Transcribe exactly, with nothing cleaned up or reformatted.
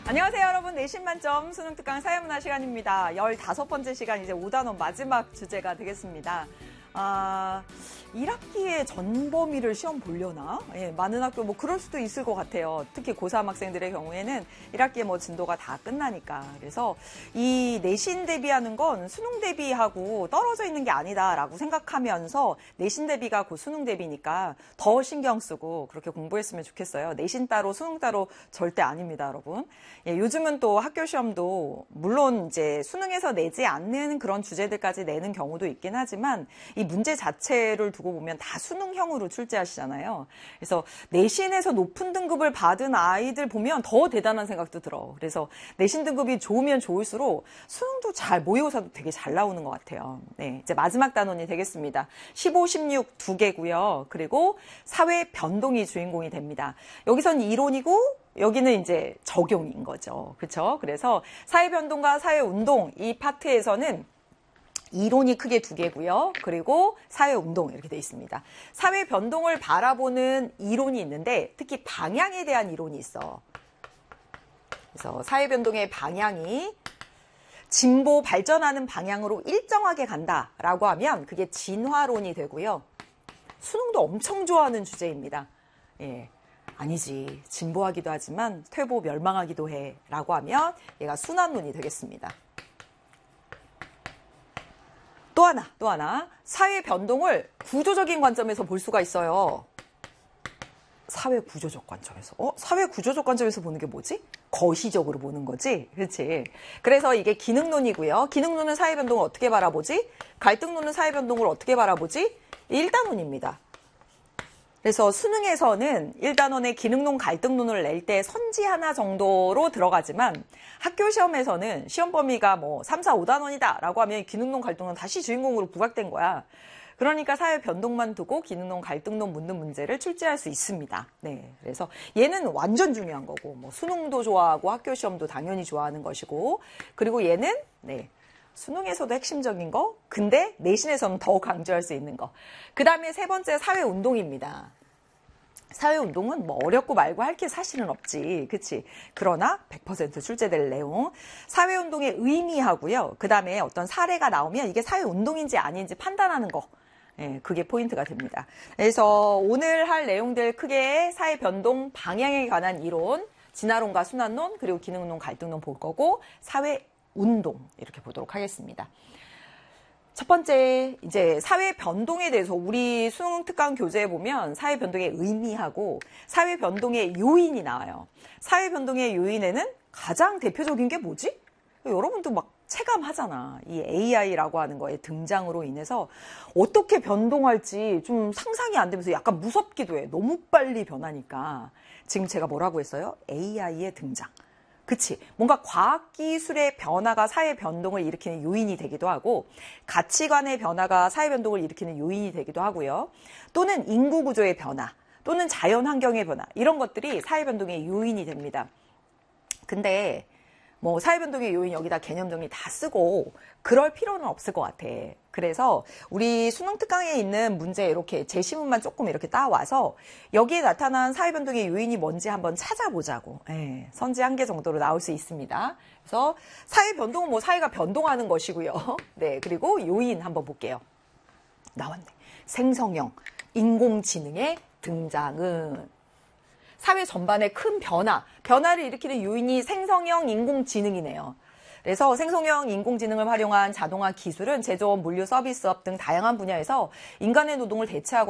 안녕하세요, 여러분. 내신 만점 수능 특강 사회문화 시간입니다. 열다섯 번째 시간, 이제 오 단원 마지막 주제가 되겠습니다. 아, 일 학기에 전범위를 시험 보려나? 예, 많은 학교 뭐 그럴 수도 있을 것 같아요. 특히 고삼 학생들의 경우에는 일 학기에 뭐 진도가 다 끝나니까. 그래서 이 내신 대비하는 건 수능 대비하고 떨어져 있는 게 아니다라고 생각하면서 내신 대비가 곧 수능 대비니까 더 신경 쓰고 그렇게 공부했으면 좋겠어요. 내신 따로 수능 따로 절대 아닙니다, 여러분. 예, 요즘은 또 학교 시험도 물론 이제 수능에서 내지 않는 그런 주제들까지 내는 경우도 있긴 하지만 이 문제 자체를 두고 보면 다 수능형으로 출제하시잖아요. 그래서 내신에서 높은 등급을 받은 아이들 보면 더 대단한 생각도 들어. 그래서 내신 등급이 좋으면 좋을수록 수능도 잘, 모의고사도 되게 잘 나오는 것 같아요. 네, 이제 마지막 단원이 되겠습니다. 십오, 십육 두 개고요. 그리고 사회 변동이 주인공이 됩니다. 여기선 이론이고 여기는 이제 적용인 거죠. 그렇죠? 그래서 사회 변동과 사회 운동 이 파트에서는 이론이 크게 두 개고요. 그리고 사회운동 이렇게 돼 있습니다. 사회 변동을 바라보는 이론이 있는데 특히 방향에 대한 이론이 있어. 그래서 사회 변동의 방향이 진보 발전하는 방향으로 일정하게 간다라고 하면 그게 진화론이 되고요. 수능도 엄청 좋아하는 주제입니다. 예. 아니지. 진보하기도 하지만 퇴보 멸망하기도 해 라고 하면 얘가 순환론이 되겠습니다. 또 하나, 또 하나. 사회 변동을 구조적인 관점에서 볼 수가 있어요. 사회 구조적 관점에서. 어? 사회 구조적 관점에서 보는 게 뭐지? 거시적으로 보는 거지? 그렇지? 그래서 이게 기능론이고요. 기능론은 사회 변동을 어떻게 바라보지? 갈등론은 사회 변동을 어떻게 바라보지? 일 단원입니다. 그래서 수능에서는 일 단원의 기능론, 갈등론을 낼 때 선지 하나 정도로 들어가지만 학교 시험에서는 시험 범위가 뭐 삼, 사, 오 단원이다 라고 하면 기능론, 갈등론 다시 주인공으로 부각된 거야. 그러니까 사회 변동만 두고 기능론, 갈등론 묻는 문제를 출제할 수 있습니다. 네, 그래서 얘는 완전 중요한 거고 뭐 수능도 좋아하고 학교 시험도 당연히 좋아하는 것이고 그리고 얘는 네. 수능에서도 핵심적인 거, 근데 내신에서는 더 강조할 수 있는 거. 그 다음에 세 번째 사회운동입니다. 사회운동은 뭐 어렵고 말고 할 게 사실은 없지. 그치? 그러나 백 퍼센트 출제될 내용. 사회운동의 의미하고요. 그 다음에 어떤 사례가 나오면 이게 사회운동인지 아닌지 판단하는 거. 예, 그게 포인트가 됩니다. 그래서 오늘 할 내용들 크게 사회변동 방향에 관한 이론, 진화론과 순환론, 그리고 기능론, 갈등론 볼 거고, 사회 운동 이렇게 보도록 하겠습니다. 첫 번째 이제 사회 변동에 대해서 우리 수능 특강 교재에 보면 사회 변동의 의미하고 사회 변동의 요인이 나와요. 사회 변동의 요인에는 가장 대표적인 게 뭐지? 여러분도 막 체감하잖아. 이 에이아이라고 하는 거의 등장으로 인해서 어떻게 변동할지 좀 상상이 안 되면서 약간 무섭기도 해. 너무 빨리 변하니까. 지금 제가 뭐라고 했어요? 에이아이의 등장. 그치. 뭔가 과학기술의 변화가 사회 변동을 일으키는 요인이 되기도 하고 가치관의 변화가 사회 변동을 일으키는 요인이 되기도 하고요. 또는 인구 구조의 변화, 또는 자연 환경의 변화 이런 것들이 사회 변동의 요인이 됩니다. 근데 뭐 사회 변동의 요인 여기다 개념 정리 다 쓰고 그럴 필요는 없을 것 같아. 그래서 우리 수능 특강에 있는 문제 이렇게 제시문만 조금 이렇게 따와서 여기에 나타난 사회 변동의 요인이 뭔지 한번 찾아보자고. 예, 선지 한 개 정도로 나올 수 있습니다. 그래서 사회 변동은 뭐 사회가 변동하는 것이고요. 네, 그리고 요인 한번 볼게요. 나왔네. 생성형 인공지능의 등장은 사회 전반의 큰 변화, 변화를 일으키는 요인이 생성형 인공지능이네요. 그래서 생성형 인공지능을 활용한 자동화 기술은 제조업, 물류, 서비스업 등 다양한 분야에서 인간의 노동을 대체하고